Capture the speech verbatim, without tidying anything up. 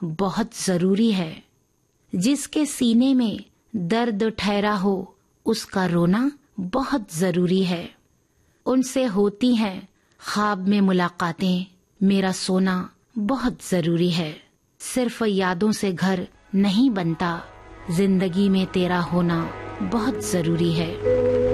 बहुत जरूरी है। जिसके सीने में दर्द ठहरा हो उसका रोना बहुत जरूरी है। उनसे होती हैं ख्वाब में मुलाकातें, मेरा सोना बहुत जरूरी है। सिर्फ यादों से घर नहीं बनता, जिंदगी में तेरा होना बहुत जरूरी है।